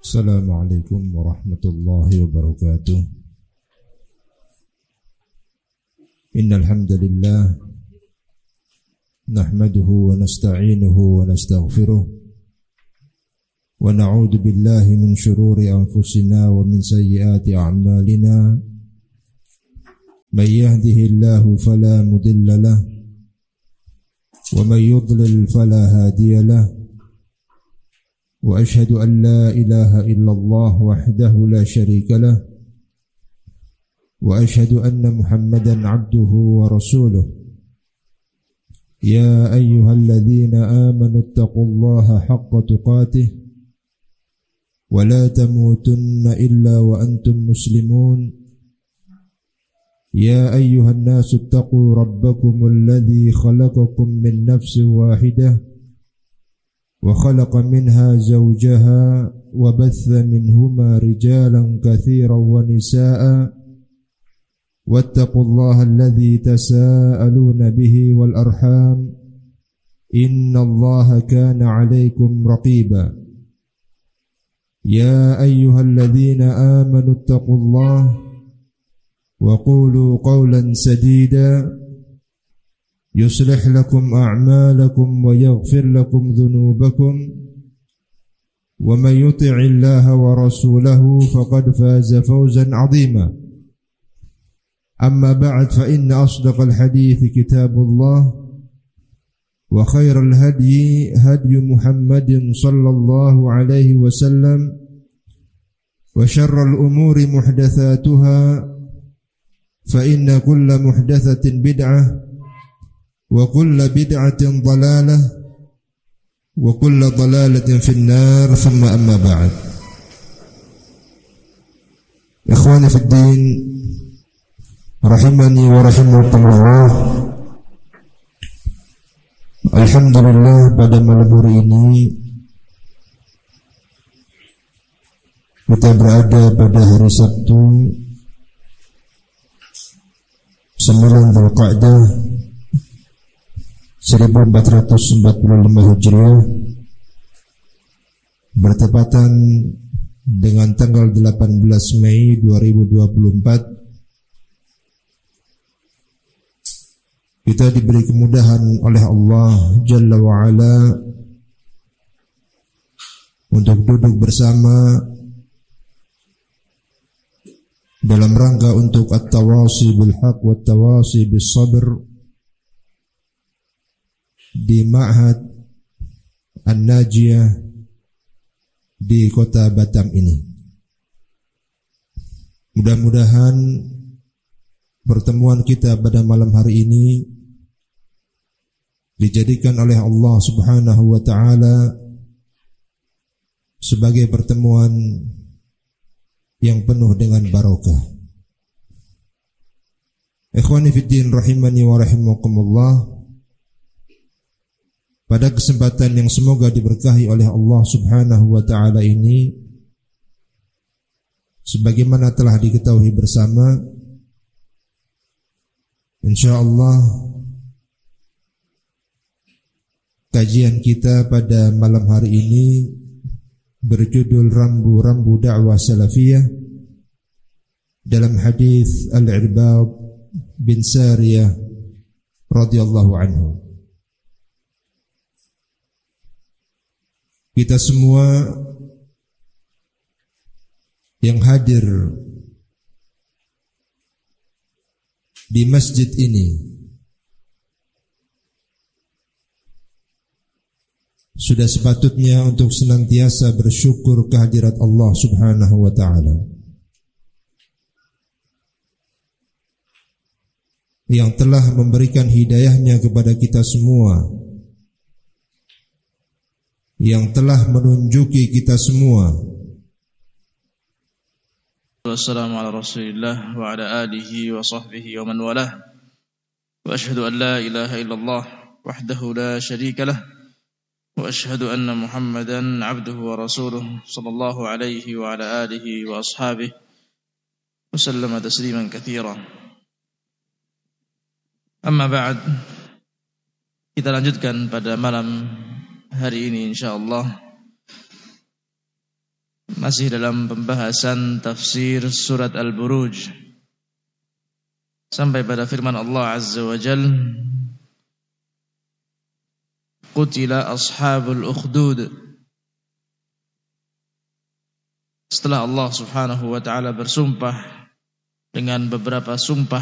Assalamualaikum warahmatullahi wabarakatuh. Innal hamdalillah nahmaduhu wa nasta'inuhu wa nastaghfiruh wa na'udzu billahi min shururi anfusina wa min sayyiati a'malina. May yahdihillahu fala mudilla lahu wa may yudlil fala hadiya lahu. وأشهد أن لا إله إلا الله وحده لا شريك له وأشهد أن محمدا عبده ورسوله يا أيها الذين آمنوا اتقوا الله حق تقاته ولا تموتن إلا وأنتم مسلمون يا أيها الناس اتقوا ربكم الذي خلقكم من نفس واحدة وخلق منها زوجها وبث منهما رجالا كثيرا ونساء واتقوا الله الذي تساءلون به والأرحام إن الله كان عليكم رقيبا يا أيها الذين آمنوا اتقوا الله وقولوا قولا سديدا يصلح لكم أعمالكم ويغفر لكم ذنوبكم ومن يطع الله ورسوله فقد فاز فوزا عظيما أما بعد فإن أصدق الحديث كتاب الله وخير الهدي هدي محمد صلى الله عليه وسلم وشر الأمور محدثاتها فإن كل محدثة بدعة وكل بدعة ضلالة وكل ضلالة في النار ثم أما بعد. إخواني في الدين rahimani wa rahimakumullah. Alhamdulillah, pada malam hari ini kita berada pada hari Sabtu 9 Dzulqa'dah 1445 Hijriah, bertepatan dengan tanggal 18 Mei 2024. Kita diberi kemudahan oleh Allah Jalla wa'ala untuk duduk bersama dalam rangka untuk at-tawasi bil haq wa at-tawasi bis sabr di Ma'had An-Najiyah di kota Batam ini. Mudah-mudahan pertemuan kita pada malam hari ini dijadikan oleh Allah Subhanahu wa taala sebagai pertemuan yang penuh dengan barokah. Ikhwani fid din rahimani wa rahimakumullah. Pada kesempatan yang semoga diberkahi oleh Allah Subhanahu wa taala ini, sebagaimana telah diketahui bersama, insyaallah kajian kita pada malam hari ini berjudul Rambu-rambu dakwah salafiyah dalam hadis Al-Irbad bin Sariyah radhiyallahu anhu. Kita semua yang hadir di masjid ini sudah sepatutnya untuk senantiasa bersyukur kehadirat Allah Subhanahu wa taala yang telah memberikan hidayahnya kepada kita semua, yang telah menunjuki kita semua. Wassalamu ala Rasulillah wa ala alihi wa sahbihi wa man walah. Wa ashhadu an la ilaha illallah wahdahu la syarika lah wa ashhadu anna Muhammadan abduhu wa rasuluh sallallahu alaihi wa ala alihi wa ashabihi wa sallama tasliman katsiran. Amma ba'd, kita lanjutkan pada malam hari ini insyaallah Masih dalam pembahasan tafsir surat Al-Buruj, sampai pada firman Allah Azza wa Jal, Qutila ashabul ukhdud. Setelah Allah subhanahu wa ta'ala bersumpah dengan beberapa sumpah,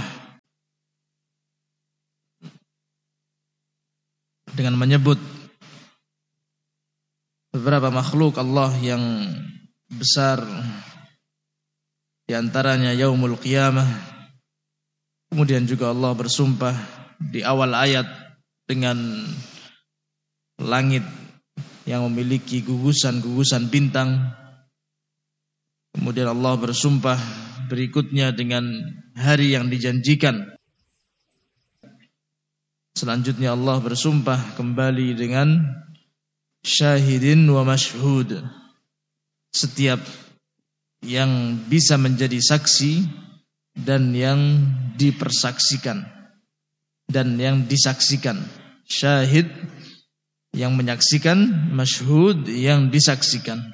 dengan menyebut beberapa makhluk Allah yang besar, di antaranya yaumul qiyamah. Kemudian juga Allah bersumpah di awal ayat dengan langit yang memiliki gugusan-gugusan bintang. Kemudian Allah bersumpah berikutnya dengan hari yang dijanjikan. Selanjutnya Allah bersumpah kembali dengan syahidin wa mashhud, setiap yang bisa menjadi saksi dan yang dipersaksikan dan yang disaksikan. Syahid yang menyaksikan, mashhud yang disaksikan.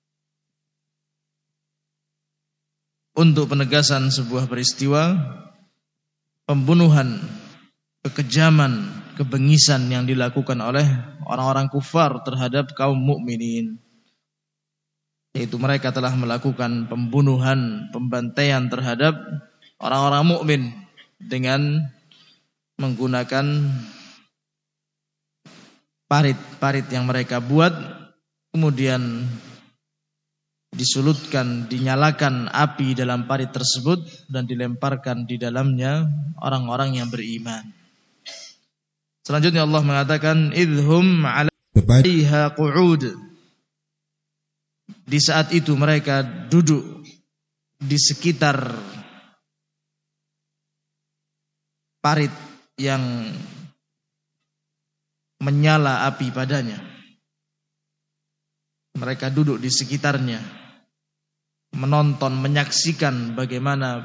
Untuk penegasan sebuah peristiwa pembunuhan, kekejaman, kebengisan yang dilakukan oleh orang-orang kufar terhadap kaum mukminin, yaitu mereka telah melakukan pembunuhan, pembantaian terhadap orang-orang mukmin dengan menggunakan parit-parit yang mereka buat, kemudian disulutkan, dinyalakan api dalam parit tersebut dan dilemparkan di dalamnya orang-orang yang beriman. Selanjutnya Allah mengatakan idhum 'alaiha qu'ud. Di saat itu mereka duduk di sekitar parit yang menyala api padanya. Mereka duduk di sekitarnya, menonton, menyaksikan bagaimana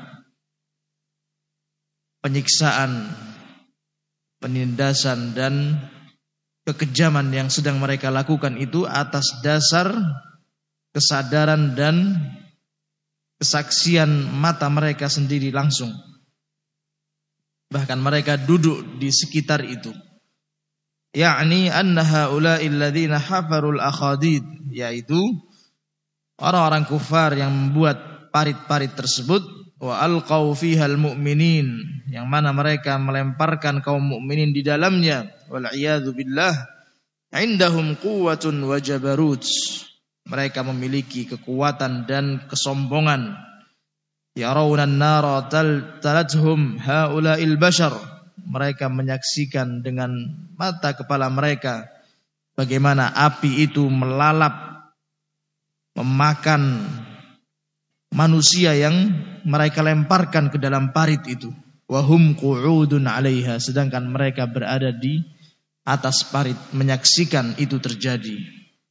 penyiksaan, penindasan dan kekejaman yang sedang mereka lakukan itu atas dasar kesadaran dan kesaksian mata mereka sendiri langsung. Bahkan mereka duduk di sekitar itu. Ya'ni anna haula'i alladziina hafarul akhadid, yaitu orang-orang kufar yang membuat parit-parit tersebut, wa alqau fihal mu'minin, yang mana mereka melemparkan kaum mukminin di dalamnya, wal iyadzu billah, indahum quwwatun wa jabarut. Mereka memiliki kekuatan dan kesombongan. Yarawna an-nara talathum haula'il bashar. Mereka menyaksikan dengan mata kepala mereka bagaimana api itu melalap, memakan manusia yang mereka lemparkan ke dalam parit itu. Wahum qu'udun 'alaiha, sedangkan mereka berada di atas parit menyaksikan itu terjadi.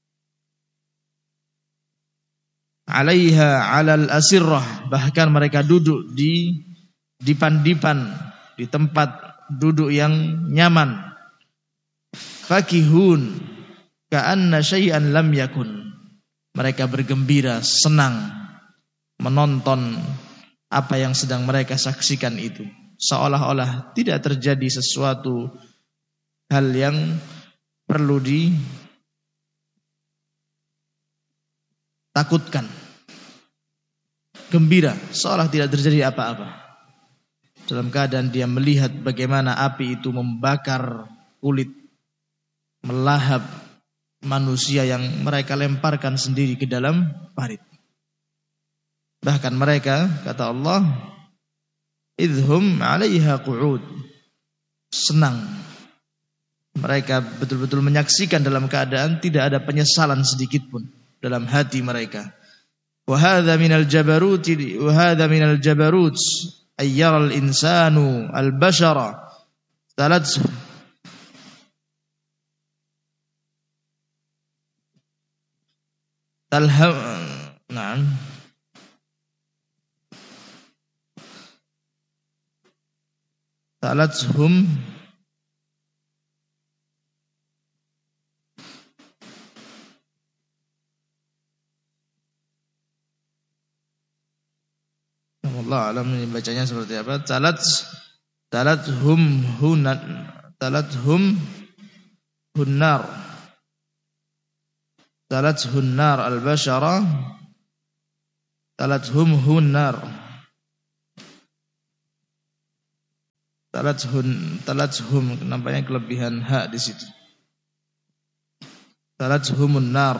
'Alaiha 'alal asirrah, bahkan mereka duduk di dipan-dipan, di tempat duduk yang nyaman. Fakihun ka'anna syai'an lam yakun. Mereka bergembira, senang menonton apa yang sedang mereka saksikan itu, seolah-olah tidak terjadi sesuatu hal yang perlu ditakutkan. Gembira, seolah tidak terjadi apa-apa. Dalam keadaan dia melihat bagaimana api itu membakar kulit, melahap manusia yang mereka lemparkan sendiri ke dalam parit. Bahkan mereka, kata Allah, idhum 'alaiha qu'ud, senang. Mereka betul-betul menyaksikan dalam keadaan tidak ada penyesalan sedikit pun dalam hati mereka. Wa hadza minal jabarut ayyaral insanu al-bashara talatsu na'am talatshum Allah alam ini bacanya seperti apa. Talathum hunnar. Talathun nar al-bashara. Talathum hunnar. Talathum nampaknya kelebihan hak di situ. Talathumun nar.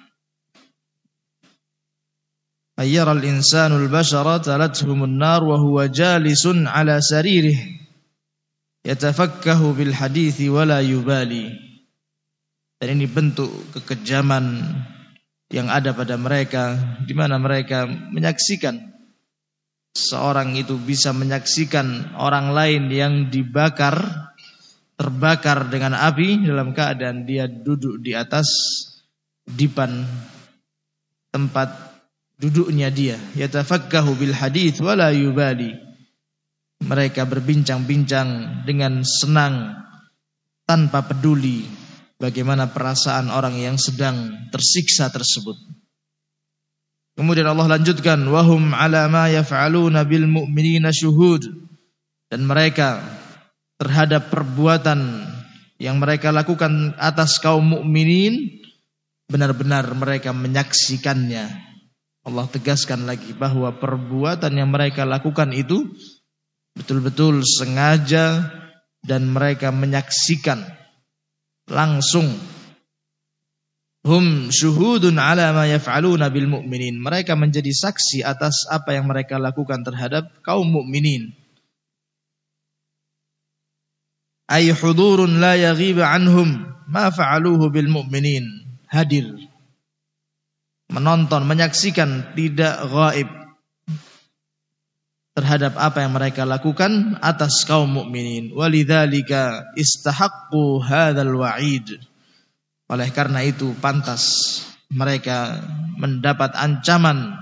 Ayyara al-insanu al-bashara talathumun nar wa huwa jalisun ala saririh yatafakkahu bil hadithi wa la yubali. Dan ini bentuk kekejaman yang ada pada mereka, di mana mereka menyaksikan seorang itu bisa menyaksikan orang lain yang terbakar dengan api dalam keadaan dia duduk di atas dipan tempat duduknya dia. Yatafakkahu bil hadits wala yubali. Mereka berbincang-bincang dengan senang tanpa peduli bagaimana perasaan orang yang sedang tersiksa tersebut. Kemudian Allah lanjutkan, wahum ala ma yaf'aluna bil mu'minina syuhud. Dan mereka terhadap perbuatan yang mereka lakukan atas kaum mukminin benar-benar mereka menyaksikannya. Allah tegaskan lagi bahwa perbuatan yang mereka lakukan itu betul-betul sengaja dan mereka menyaksikan langsung. Hum syuhudun ala ma yaf'aluna bil mu'minin. Mereka menjadi saksi atas apa yang mereka lakukan terhadap kaum mukminin. Ay hudurun la yaghiba anhum ma fa'aluhu bil mu'minin. Hadir, menonton, menyaksikan, tidak ghaib terhadap apa yang mereka lakukan atas kaum mukminin. Walidzalika istahaqqu hadzal wa'id. Oleh karena itu pantas mereka mendapat ancaman,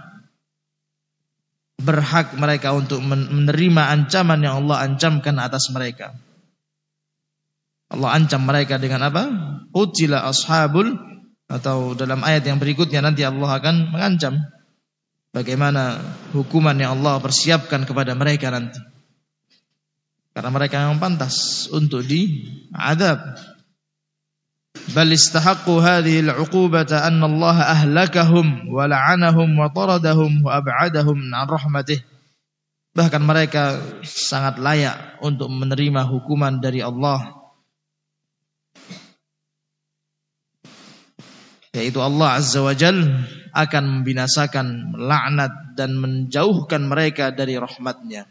berhak mereka untuk menerima ancaman yang Allah ancamkan atas mereka. Allah ancam mereka dengan apa? Qutila ashabul, atau dalam ayat yang berikutnya nanti Allah akan mengancam bagaimana hukuman yang Allah persiapkan kepada mereka nanti. Karena mereka yang pantas untuk diadab. Bal istahaqqu hadhihi al-'uqubata anna Allah ahlakahum wa la'anahum wa taradahum wa ab'adahum 'an rahmatih. Bahkan mereka sangat layak untuk menerima hukuman dari Allah, yaitu Allah Azza wa Jalla akan membinasakan, melaknat dan menjauhkan mereka dari rahmatnya.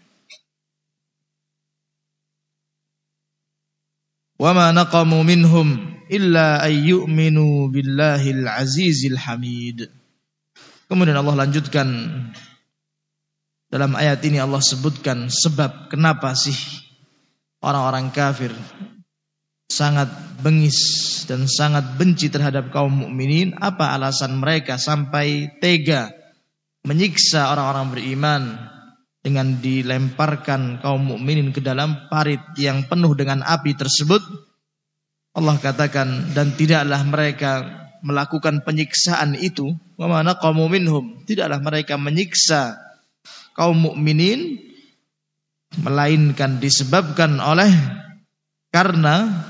Wa ma naqamu minhum illa ay yu'minu billahil azizil hamid. Kemudian Allah lanjutkan, dalam ayat ini Allah sebutkan sebab kenapa sih orang-orang kafir sangat bengis dan sangat benci terhadap kaum mukminin. Apa alasan mereka sampai tega menyiksa orang-orang beriman dengan dilemparkan kaum mukminin ke dalam parit yang penuh dengan api tersebut? Allah katakan, dan tidaklah mereka melakukan penyiksaan itu, wa ma naqamu minhum, tidaklah mereka menyiksa kaum mukminin melainkan disebabkan oleh karena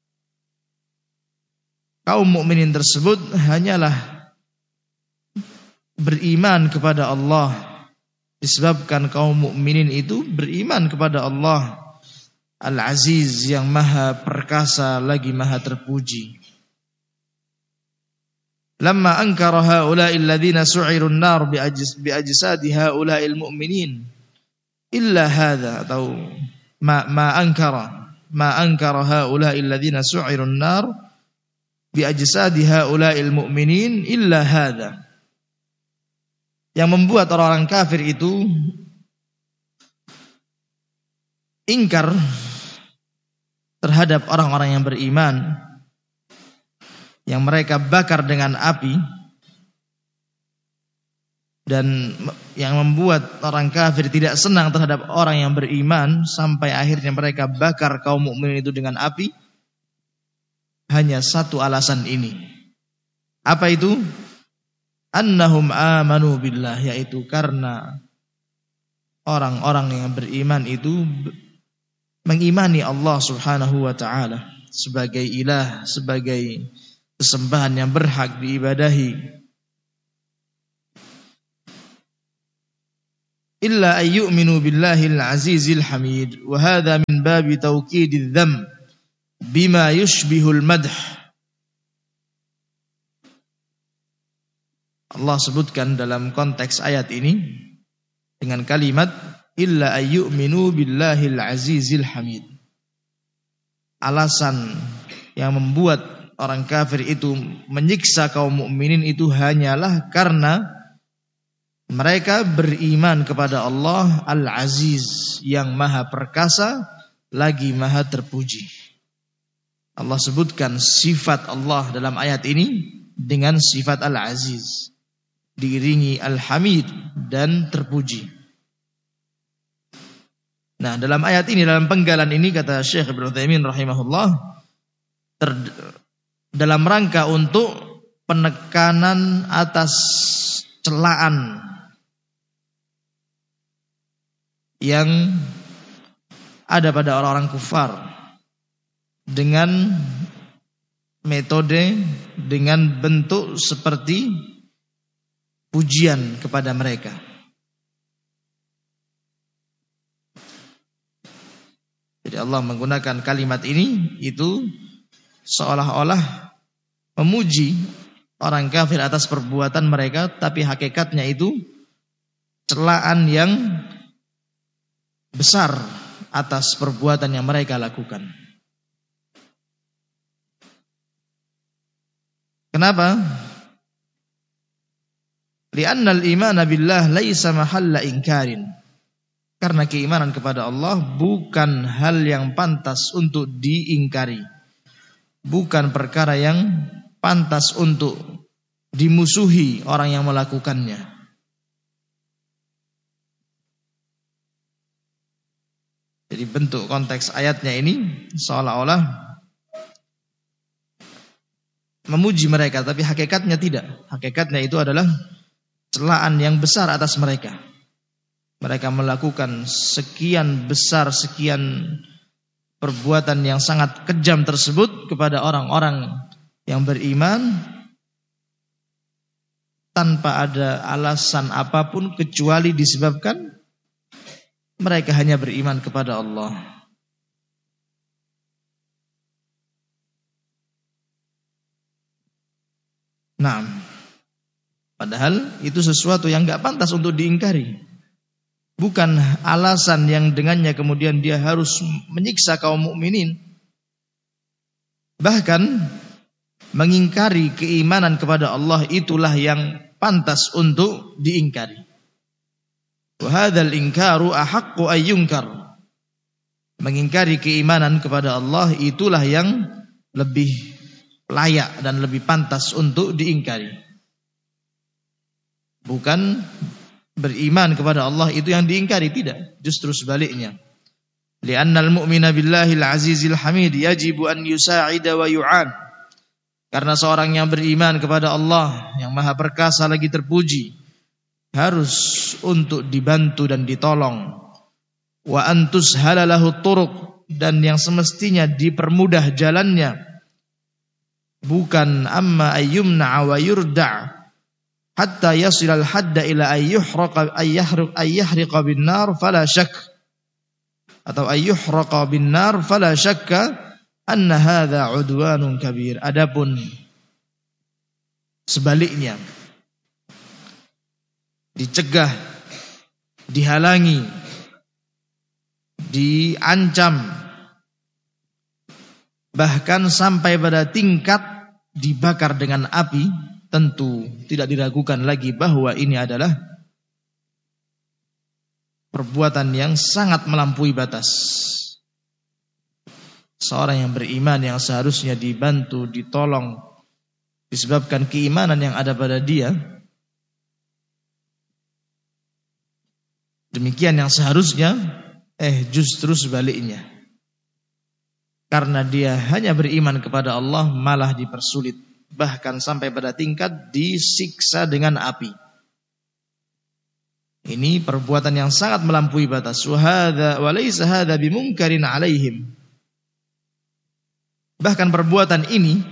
kaum mukminin tersebut hanyalah beriman kepada Allah. Disebabkan kaum mukminin itu beriman kepada Allah Al-Aziz yang maha perkasa lagi maha terpuji. Lamma ankara haula'i alladhina su'iru an-nar bi ajsadi haula'il mu'minin illa hadha, atau ma ankara haula'i alladhina su'iru an-nar bi ajsadi haula'il mu'minin illa hadha. Yang membuat orang-orang kafir itu ingkar terhadap orang-orang yang beriman, yang mereka bakar dengan api, dan yang membuat orang kafir tidak senang terhadap orang yang beriman sampai akhirnya mereka bakar kaum mukminin itu dengan api, hanya satu alasan ini. Apa itu? Annahum amanu billah, yaitu karena orang-orang yang beriman itu mengimani Allah Subhanahu wa taala sebagai ilah, sebagai sesembahan yang berhak diibadahi. Illa ayyuminu billahil azizil hamid wa hadha min babi tawkididz dzam bima yushbihul madh. Allah sebutkan dalam konteks ayat ini dengan kalimat illa ayyuminu billahil azizil hamid. Alasan yang membuat orang kafir itu menyiksa kaum mukminin itu hanyalah karena mereka beriman kepada Allah Al-Aziz yang maha perkasa lagi maha terpuji. Allah sebutkan sifat Allah dalam ayat ini dengan sifat Al-Aziz, diiringi Al-Hamid dan terpuji. Nah, dalam ayat ini, dalam penggalan ini kata Syekh Ibnu Utsaimin rahimahullah, dalam rangka untuk penekanan atas celaan yang ada pada orang-orang kufar dengan metode, dengan bentuk seperti pujian kepada mereka. Jadi Allah menggunakan kalimat ini itu seolah-olah memuji orang kafir atas perbuatan mereka, tapi hakikatnya itu celaan yang besar atas perbuatan yang mereka lakukan. Kenapa? Li'annal imana billah laisa mahalla inkarin. Karena keimanan kepada Allah bukan hal yang pantas untuk diingkari. Bukan perkara yang pantas untuk dimusuhi orang yang melakukannya. Jadi bentuk konteks ayatnya ini seolah-olah memuji mereka, tapi hakikatnya tidak. Hakikatnya itu adalah celaan yang besar atas mereka. Mereka melakukan sekian besar, sekian perbuatan yang sangat kejam tersebut kepada orang-orang yang beriman tanpa ada alasan apapun kecuali disebabkan mereka hanya beriman kepada Allah. Nah, padahal itu sesuatu yang gak pantas untuk diingkari. Bukan alasan yang dengannya kemudian dia harus menyiksa kaum mukminin. Bahkan mengingkari keimanan kepada Allah itulah yang pantas untuk diingkari. Wa hadzal inkaru ahaqqu ayyunkar. Mengingkari keimanan kepada Allah itulah yang lebih layak dan lebih pantas untuk diingkari. Bukan beriman kepada Allah itu yang diingkari, tidak, justru sebaliknya. Li'annal mu'mina billahil azizil hamid yajibu an yusa'ida wa yu'an. Karena seorang yang beriman kepada Allah yang maha perkasa lagi terpuji harus untuk dibantu dan ditolong. Wa antus halalahu turuq, dan yang semestinya dipermudah jalannya. Bukan amma ayyumna wa yurda' hatta yasilal hadda ila ayyahriqa bin nar fala syak, atau ayyuhraqa bin nar fala syakka anna hadza udwanun kabir. Adapun sebaliknya, dicegah, dihalangi, diancam, bahkan sampai pada tingkat dibakar dengan api, tentu tidak diragukan lagi bahwa ini adalah perbuatan yang sangat melampaui batas. Seorang yang beriman yang seharusnya dibantu, ditolong disebabkan keimanan yang ada pada dia, demikian yang seharusnya justru sebaliknya. Karena dia hanya beriman kepada Allah malah dipersulit, bahkan sampai pada tingkat disiksa dengan api. Ini perbuatan yang sangat melampaui batas. Wa laysa hadza bimunkarin alaihim. Bahkan perbuatan ini,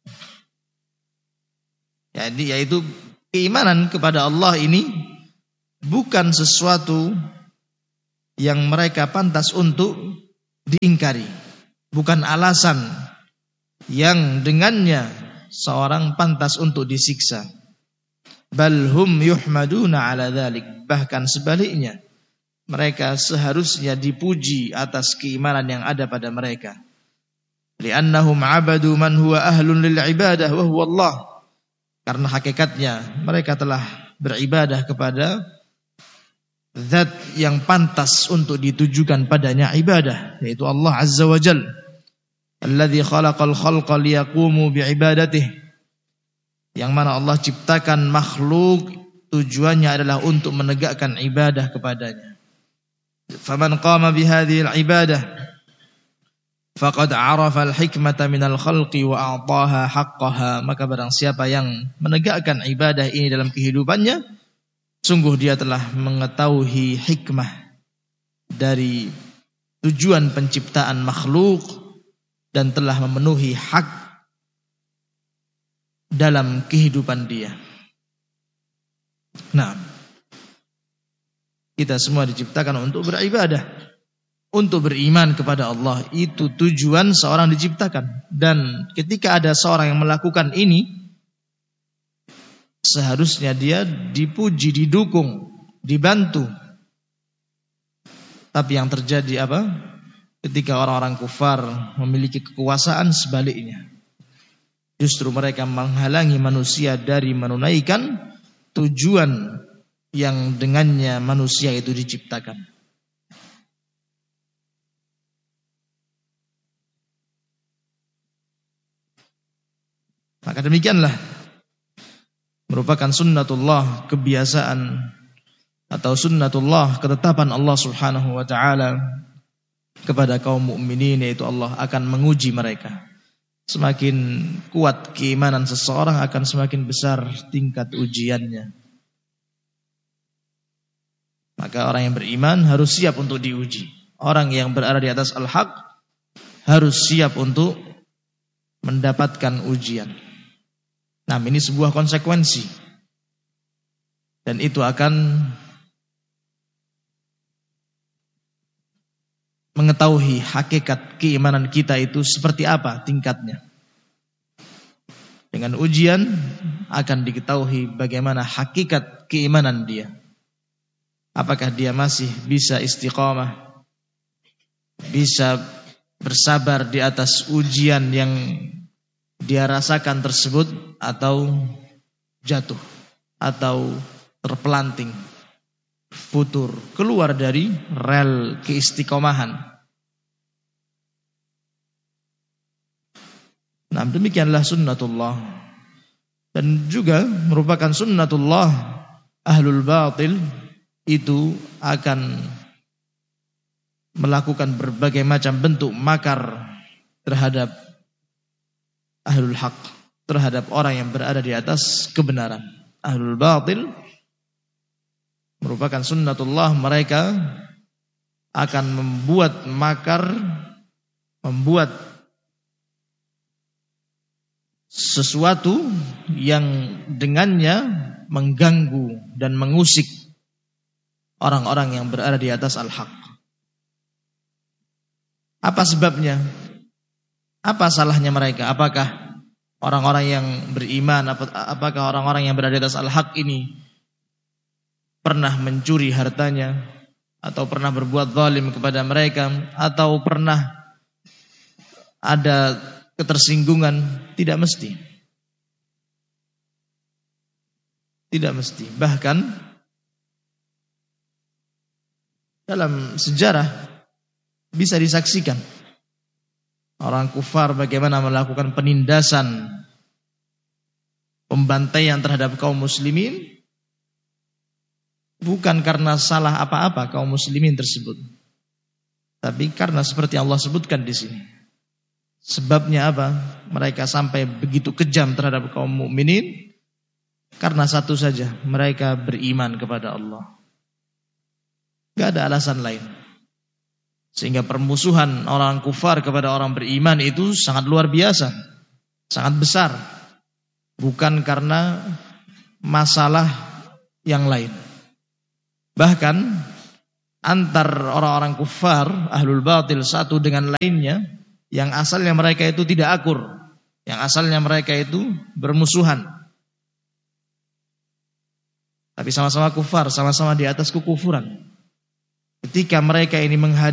yaitu keimanan kepada Allah ini, bukan sesuatu yang mereka pantas untuk diingkari. Bukan alasan yang dengannya seorang pantas untuk disiksa. Bal hum yuhmaduna ala dzalik. Bahkan sebaliknya, mereka seharusnya dipuji atas keimanan yang ada pada mereka. Li'annahum 'abadu man huwa ahlun lil ibadah wa huwa Allah. Karena hakikatnya mereka telah beribadah kepada zat yang pantas untuk ditujukan padanya ibadah, yaitu Allah Azza wa Jalla. Alladzi khalaqal khalqa liyaqumu bi'ibadatihi. Yang mana Allah ciptakan makhluk tujuannya adalah untuk menegakkan ibadah kepadanya. Faman qama bihadhil ibadah faqad 'arafa al-hikmata minal khalqi wa a'taha haqqaha. Maka barang siapa yang menegakkan ibadah ini dalam kehidupannya, sungguh dia telah mengetahui hikmah dari tujuan penciptaan makhluk dan telah memenuhi hak dalam kehidupan dia. Nah, kita semua diciptakan untuk beribadah, untuk beriman kepada Allah. Itu tujuan seorang diciptakan. Dan ketika ada seorang yang melakukan ini, seharusnya dia dipuji, didukung, dibantu. Tapi yang terjadi apa? Ketika orang-orang kufar memiliki kekuasaan, sebaliknya. Justru mereka menghalangi manusia dari menunaikan tujuan yang dengannya manusia itu diciptakan. Maka demikianlah merupakan sunnatullah, kebiasaan atau sunnatullah, ketetapan Allah Subhanahu wa taala kepada kaum mukminin, yaitu Allah akan menguji mereka. Semakin kuat keimanan seseorang, akan semakin besar tingkat ujiannya. Maka orang yang beriman harus siap untuk diuji. Orang yang berada di atas al-haq harus siap untuk mendapatkan ujian. Nah, ini sebuah konsekuensi. Dan itu akan mengetahui hakikat keimanan kita itu seperti apa tingkatnya. Dengan ujian akan diketahui bagaimana hakikat keimanan dia. Apakah dia masih bisa istiqamah, bisa bersabar di atas ujian yang dia rasakan tersebut, atau jatuh, atau terpelanting, futur, keluar dari rel keistiqomahan. Nah, demikianlah sunnatullah. Dan juga merupakan sunnatullah ahlul batil itu akan melakukan berbagai macam bentuk makar terhadap ahlul haq, terhadap orang yang berada di atas kebenaran. Ahlul batil merupakan sunnatullah, mereka akan membuat makar, membuat sesuatu yang dengannya mengganggu dan mengusik orang-orang yang berada di atas al-haq. Apa sebabnya? Apa salahnya mereka? Apakah orang-orang yang beriman, apakah orang-orang yang berada di atas al-haq ini pernah mencuri hartanya, atau pernah berbuat zalim kepada mereka, atau pernah ada ketersinggungan? Tidak mesti. Tidak mesti. Bahkan dalam sejarah bisa disaksikan orang kufar bagaimana melakukan penindasan, pembantaian terhadap kaum muslimin, bukan karena salah apa-apa kaum muslimin tersebut, tapi karena seperti Allah sebutkan di sini. Sebabnya apa? Mereka sampai begitu kejam terhadap kaum mukminin karena satu saja, mereka beriman kepada Allah. Gak ada alasan lain. Sehingga permusuhan orang kufar kepada orang beriman itu sangat luar biasa, sangat besar. Bukan karena masalah yang lain. Bahkan antar orang-orang kufar, ahlul batil satu dengan lainnya, yang asalnya mereka itu tidak akur, yang asalnya mereka itu bermusuhan, tapi sama-sama kufar, sama-sama di atas kekufuran. Ketika mereka ini menghadapi